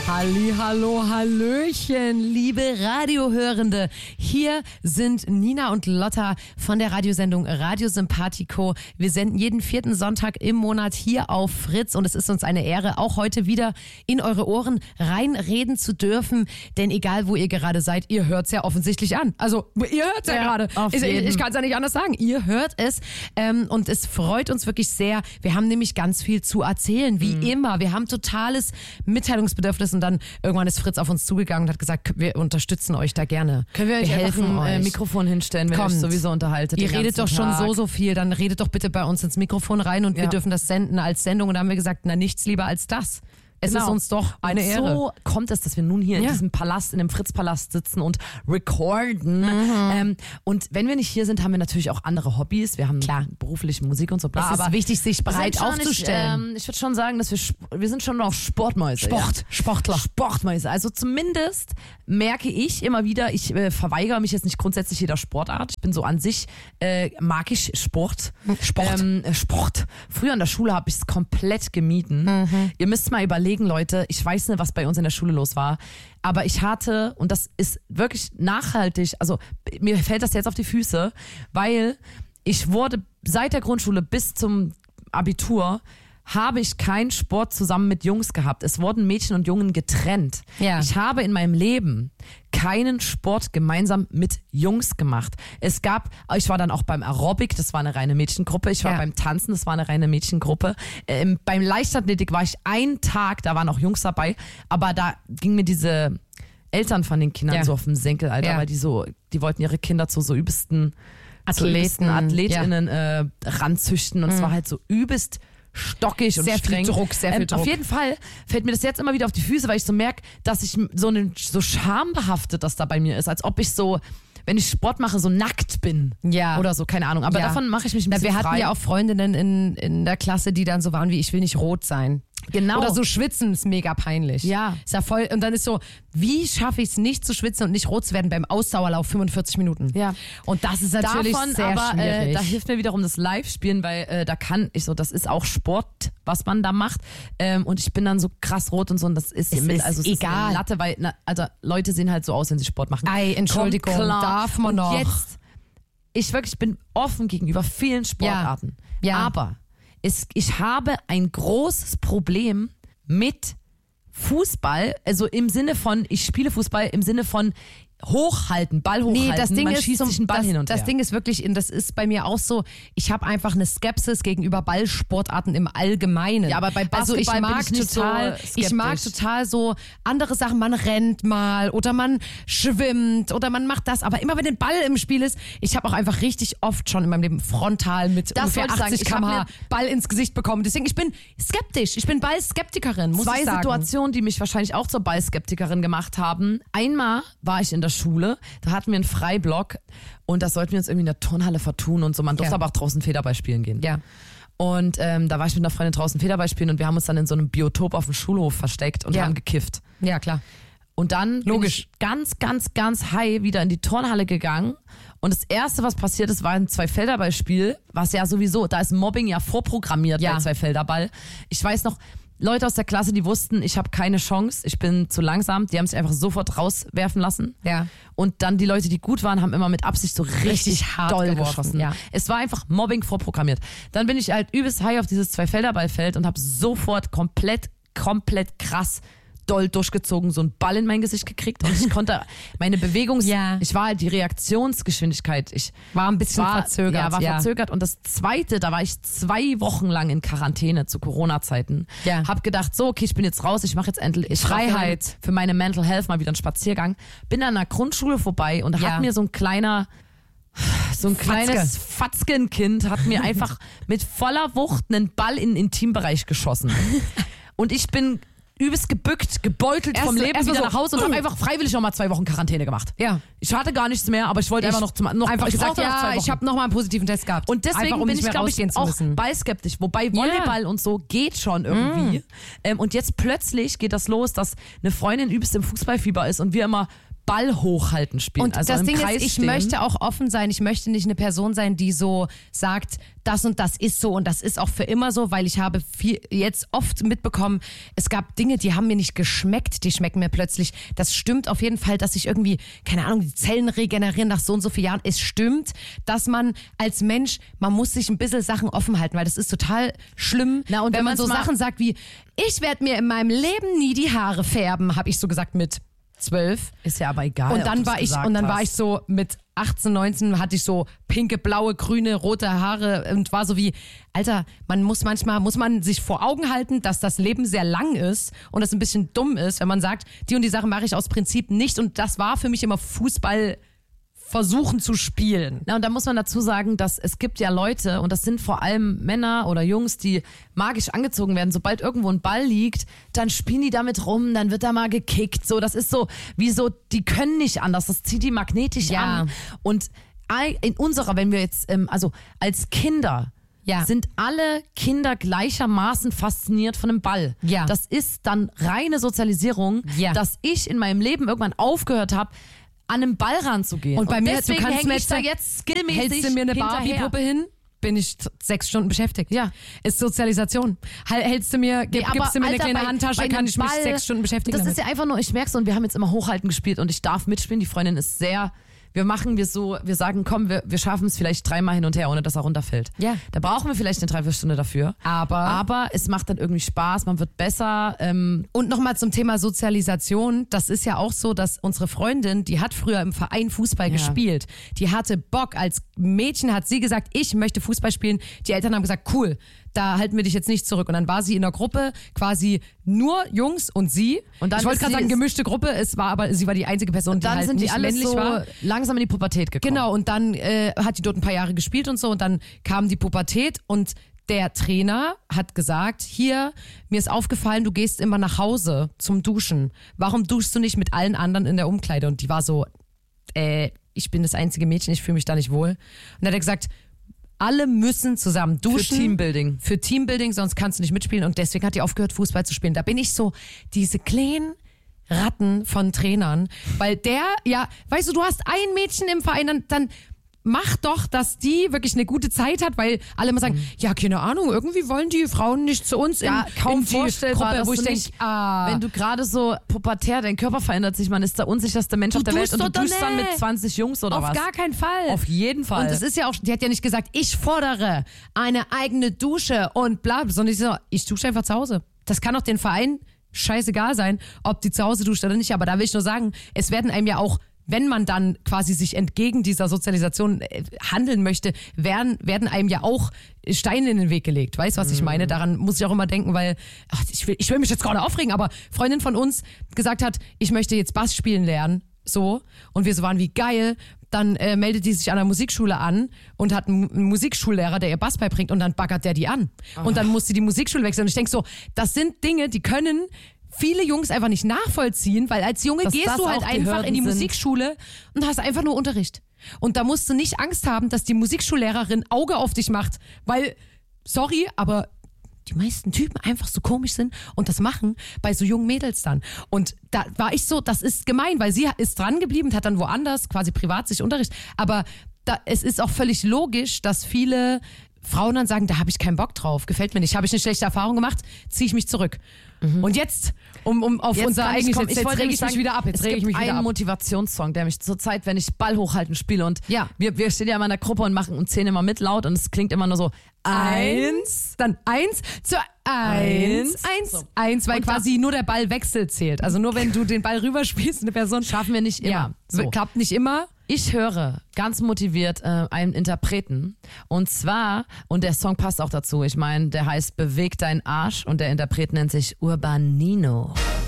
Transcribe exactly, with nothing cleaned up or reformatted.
Halli, hallo, hallöchen, liebe Radiohörende. Hier sind Nina und Lotta von der Radiosendung Radio Sympathico. Wir senden jeden vierten Sonntag im Monat hier auf Fritz und es ist uns eine Ehre, auch heute wieder in eure Ohren reinreden zu dürfen. Denn egal, wo ihr gerade seid, ihr hört es ja offensichtlich an. Also, ihr hört es ja, ja gerade. Ich, ich kann es ja nicht anders sagen. Ihr hört es ähm, und es freut uns wirklich sehr. Wir haben nämlich ganz viel zu erzählen, wie mhm. immer. Wir haben totales Mitteilungsbedürfnis. Und dann irgendwann ist Fritz auf uns zugegangen und hat gesagt, wir unterstützen euch da gerne. Können wir euch wir helfen, ein äh, Mikrofon hinstellen, wenn ihr euch sowieso unterhaltet? Ihr redet doch schon Tag. so, so viel, dann redet doch bitte bei uns ins Mikrofon rein und ja. wir dürfen das senden als Sendung. Und da haben wir gesagt, na nichts lieber als das. Es genau. ist uns doch eine und Ehre. So kommt es, dass wir nun hier ja. in diesem Palast, in dem Fritz-Palast sitzen und recorden. Mhm. Ähm, und wenn wir nicht hier sind, haben wir natürlich auch andere Hobbys. Wir haben Klar. berufliche Musik und so. Bla, es ist aber wichtig, sich breit aufzustellen. Ich, ähm, ich würde schon sagen, dass wir wir sind schon noch Sportmäuse. Sport, ja. Sportler. Sportmäuse. Also zumindest merke ich immer wieder, ich äh, verweigere mich jetzt nicht grundsätzlich jeder Sportart. Ich bin so an sich, äh, mag ich Sport. Sport. Ähm, Sport. Früher in der Schule habe ich es komplett gemieden. Mhm. Ihr müsst mal überlegen, Leute, ich weiß nicht, was bei uns in der Schule los war, aber ich hatte, und das ist wirklich nachhaltig, also mir fällt das jetzt auf die Füße, weil ich wurde seit der Grundschule bis zum Abitur habe ich keinen Sport zusammen mit Jungs gehabt. Es wurden Mädchen und Jungen getrennt. Ja. Ich habe in meinem Leben keinen Sport gemeinsam mit Jungs gemacht. Es gab, ich war dann auch beim Aerobic, das war eine reine Mädchengruppe. Ich war ja. beim Tanzen, das war eine reine Mädchengruppe. Ähm, beim Leichtathletik war ich einen Tag, da waren auch Jungs dabei, aber da ging mir diese Eltern von den Kindern ja. so auf den Senkel, Alter, ja. weil die so, die wollten ihre Kinder zu so übelsten Athleten, AthletInnen ja. äh, ranzüchten und es mhm. war halt so übelst stockig und sehr streng. Viel Druck, sehr viel ähm, Druck. Auf jeden Fall fällt mir das jetzt immer wieder auf die Füße, weil ich so merke, dass ich so, eine, so schambehaftet das da bei mir ist, als ob ich so, wenn ich Sport mache, so nackt bin. Ja. Oder so, keine Ahnung. Aber ja. davon mache ich mich ein bisschen Na, wir frei. hatten ja auch Freundinnen in, in der Klasse, die dann so waren wie, ich will nicht rot sein. Genau. Oder so schwitzen ist mega peinlich. Ja. Ist ja voll, und dann ist so, wie schaffe ich es nicht zu schwitzen und nicht rot zu werden beim Ausdauerlauf fünfundvierzig Minuten? Ja. Und das ist natürlich Davon sehr aber, schwierig. Äh, da hilft mir wiederum das Live-Spielen, weil äh, da kann ich so, das ist auch Sport, was man da macht. Ähm, und ich bin dann so krass rot und so und das ist, es mit, ist also es egal. Ist Latte, weil na, also Leute sehen halt so aus, wenn sie Sport machen. Ei, Entschuldigung, darf man noch. Und jetzt, ich wirklich bin offen gegenüber vielen Sportarten. Ja. Ja. Aber es, ich habe ein großes Problem mit Fußball, also im Sinne von, ich spiele Fußball im Sinne von hochhalten, Ball hochhalten, nee, das Ding man ist schießt zum, sich einen Ball das, hin und das her. Ding ist wirklich, das ist bei mir auch so, ich habe einfach eine Skepsis gegenüber Ballsportarten im Allgemeinen. Ja, aber bei Basketball also ich mag bin ich nicht total, so ich mag total so andere Sachen, man rennt mal oder man schwimmt oder man macht das, aber immer wenn ein Ball im Spiel ist, ich habe auch einfach richtig oft schon in meinem Leben frontal mit das ungefähr achtzig Kilometer pro Stunde Ball ins Gesicht bekommen. Deswegen, ich bin skeptisch, ich bin Ballskeptikerin, muss Zwei ich sagen. Situationen, die mich wahrscheinlich auch zur Ballskeptikerin gemacht haben. Einmal war ich in der Schule, da hatten wir einen Freiblock und das sollten wir uns irgendwie in der Turnhalle vertun und so. Man durfte ja. aber auch draußen Federball spielen gehen. Ja. Und ähm, da war ich mit einer Freundin draußen Federball spielen und wir haben uns dann in so einem Biotop auf dem Schulhof versteckt und ja. haben gekifft. Ja, klar. Und dann Logisch. bin ich ganz, ganz, ganz high wieder in die Turnhalle gegangen. Und das Erste, was passiert ist, war ein Zwei-Felderball-Spiel, was ja sowieso, da ist Mobbing ja vorprogrammiert ja. bei Zwei-Felderball. Ich weiß noch, Leute aus der Klasse, die wussten, ich habe keine Chance, ich bin zu langsam, die haben sich einfach sofort rauswerfen lassen. Ja. Und dann die Leute, die gut waren, haben immer mit Absicht so richtig, richtig hart doll geworfen, geschossen. ja. Es war einfach Mobbing vorprogrammiert. Dann bin ich halt übelst high auf dieses Zwei-Felderballfeld und habe sofort komplett, komplett krass doll durchgezogen, so einen Ball in mein Gesicht gekriegt und ich konnte meine Bewegungs... Ja. Ich war halt die Reaktionsgeschwindigkeit. Ich war ein bisschen war, verzögert. Ja, war ja. verzögert. Und das Zweite, da war ich zwei Wochen lang in Quarantäne zu Corona-Zeiten. Ja. Hab gedacht, so, okay, ich bin jetzt raus, ich mache jetzt endlich ich Freiheit. Für, für meine Mental Health mal wieder einen Spaziergang. Bin an einer Grundschule vorbei und da Ja. hat mir so ein kleiner... So ein kleines Fatzkenkind hat mir einfach mit voller Wucht einen Ball in den Intimbereich geschossen. Und ich bin übelst gebückt, gebeutelt Erst- vom Leben erst mal wieder so, nach Hause und habe einfach freiwillig noch mal zwei Wochen Quarantäne gemacht. Ja. Ich hatte gar nichts mehr, aber ich wollte Ich einfach noch zum noch einfach ich gesagt, brauchte noch zwei ja, Wochen. ich habe nochmal einen positiven Test gehabt. Und deswegen einfach, um bin nicht ich, mehr glaube ich, rausgehen zu auch müssen. ballskeptisch. Wobei Volleyball und so geht schon irgendwie. Mm. Ähm, und jetzt plötzlich geht das los, dass eine Freundin übelst im Fußballfieber ist und wir immer Ball hochhalten spielen. Und also das im Ding Kreis ist, ich stehen. möchte auch offen sein. Ich möchte nicht eine Person sein, die so sagt, das und das ist so und das ist auch für immer so, weil ich habe viel, jetzt oft mitbekommen, es gab Dinge, die haben mir nicht geschmeckt, die schmecken mir plötzlich. Das stimmt auf jeden Fall, dass sich irgendwie, keine Ahnung, die Zellen regenerieren nach so und so vielen Jahren. Es stimmt, dass man als Mensch, man muss sich ein bisschen Sachen offen halten, weil das ist total schlimm, Na, und wenn wenn man so man's mal- Sachen sagt wie, ich werde mir in meinem Leben nie die Haare färben, habe ich so gesagt mit zwölf. Ist ja aber egal. Und ob dann du's war ich gesagt und dann hast. war ich so mit achtzehn, neunzehn hatte ich so pinke, blaue, grüne, rote Haare und war so wie, Alter, man muss manchmal, muss man sich vor Augen halten, dass das Leben sehr lang ist und es ein bisschen dumm ist, wenn man sagt, die und die Sache mache ich aus Prinzip nicht und das war für mich immer Fußball versuchen zu spielen. Na, und da muss man dazu sagen, dass es gibt ja Leute, und das sind vor allem Männer oder Jungs, die magisch angezogen werden. Sobald irgendwo ein Ball liegt, dann spielen die damit rum, dann wird da mal gekickt. So, das ist so, wie so, die können nicht anders. Das zieht die magnetisch Ja. an. Und in unserer, wenn wir jetzt, ähm, also als Kinder, Ja. sind alle Kinder gleichermaßen fasziniert von einem Ball. Ja. Das ist dann reine Sozialisierung, Ja. dass ich in meinem Leben irgendwann aufgehört habe, an einem Ball ranzugehen. Und bei mir, du deswegen kannst häng mir ich da jetzt- jetzt skillmäßig Hältst du mir eine hinterher. Barbie-Puppe hin, bin ich t- sechs Stunden beschäftigt. Ja. Ist Sozialisation. Hal- Hältst du mir, gib, Nee, aber, gibst du mir eine Alter, kleine bei- Handtasche, bei kann einem ich mich Ball, sechs Stunden beschäftigen Das damit. ist ja einfach nur, ich merk's und wir haben jetzt immer Hochhalten gespielt und ich darf mitspielen. Die Freundin ist sehr, wir machen wir so, wir sagen, komm, wir, wir schaffen es vielleicht dreimal hin und her, ohne dass er runterfällt. Ja. Da brauchen wir vielleicht eine Dreiviertelstunde dafür. Aber- Aber es macht dann irgendwie Spaß, man wird besser. Ähm, Und nochmal zum Thema Sozialisation. Das ist ja auch so, dass unsere Freundin, die hat früher im Verein Fußball Ja. gespielt. Die hatte Bock. Als Mädchen hat sie gesagt, ich möchte Fußball spielen. Die Eltern haben gesagt, cool, da halten wir dich jetzt nicht zurück. Und dann war sie in der Gruppe quasi nur Jungs und sie. Und dann ich wollte ist gerade sie- sagen, gemischte Gruppe. Es war aber, sie war die einzige Person, die dann halt sind die nicht alle männlich so war. langsam in die Pubertät gekommen. Genau, und dann äh, hat die dort ein paar Jahre gespielt und so und dann kam die Pubertät und der Trainer hat gesagt, hier, mir ist aufgefallen, du gehst immer nach Hause zum Duschen. Warum duschst du nicht mit allen anderen in der Umkleide? Und die war so, äh, ich bin das einzige Mädchen, ich fühle mich da nicht wohl. Und dann hat er gesagt, alle müssen zusammen duschen. Für Teambuilding. Für Teambuilding, sonst kannst du nicht mitspielen. Und deswegen hat die aufgehört, Fußball zu spielen. Da bin ich so, diese kleinen Ratten von Trainern, weil der, ja, weißt du, du hast ein Mädchen im Verein, dann, dann mach doch, dass die wirklich eine gute Zeit hat, weil alle immer sagen, ja, keine Ahnung, irgendwie wollen die Frauen nicht zu uns Ja, in, kaum in die vorstellbar, Gruppe, dass wo ich du denke, nicht, ah, wenn du gerade so pubertär, dein Körper verändert sich, man ist der unsicherste Mensch Du auf der Welt duschst und du doch duschst dann nicht. mit zwanzig Jungs oder auf was? gar keinen Fall. Auf jeden Fall. Und es ist ja auch, die hat ja nicht gesagt, ich fordere eine eigene Dusche und bla, sondern ich so, ich dusche einfach zu Hause. Das kann auch den Verein scheißegal sein, ob die zu Hause duscht oder nicht, aber da will ich nur sagen, es werden einem ja auch, wenn man dann quasi sich entgegen dieser Sozialisation äh, handeln möchte, werden, werden einem ja auch Steine in den Weg gelegt. Weißt du, was ich meine? Daran muss ich auch immer denken, weil ach, ich, will, ich will mich jetzt gerade aufregen, aber Freundin von uns gesagt hat, ich möchte jetzt Bass spielen lernen. So. Und wir so waren wie geil. Dann äh, meldet die sich an der Musikschule an und hat einen, einen Musikschullehrer, der ihr Bass beibringt und dann baggert der die an. Und dann muss sie die Musikschule wechseln. Und ich denk so, das sind Dinge, die können viele Jungs einfach nicht nachvollziehen, weil als Junge Dass gehst das du halt auch die einfach Hürden in die sind. Musikschule und hast einfach nur Unterricht. Und da musst du nicht Angst haben, dass die Musikschullehrerin Auge auf dich macht, weil, sorry, aber die meisten Typen einfach so komisch sind und das machen bei so jungen Mädels dann. Und da war ich so, das ist gemein, weil sie ist dran geblieben und hat dann woanders quasi privat sich Unterricht. Aber da, es ist auch völlig logisch, dass viele Frauen dann sagen, da habe ich keinen Bock drauf, gefällt mir nicht, habe ich eine schlechte Erfahrung gemacht, ziehe ich mich zurück. Und jetzt, um, um auf Jetzt unser kann ich eigentliches, kommen. jetzt, Ich jetzt wollte reg nämlich ich mich sagen, wieder ab, jetzt es reg ich gibt mich wieder einen ab. Motivationssong, der mich zurzeit, wenn ich Ball hochhalten spiele und Ja. wir, wir stehen ja immer in der Gruppe und machen und zählen immer mit laut und es klingt immer nur so eins, dann eins zu eins, Eins. eins, So. eins, weil Und da- quasi nur der Ballwechsel zählt. Also nur wenn du den Ball rüberspielst, eine Person schaffen wir nicht immer. ja, So. klappt nicht immer. Ich höre ganz motiviert äh, einen Interpreten und zwar, und der Song passt auch dazu, ich meine, der heißt Beweg dein Arsch und der Interpret nennt sich Urbanino.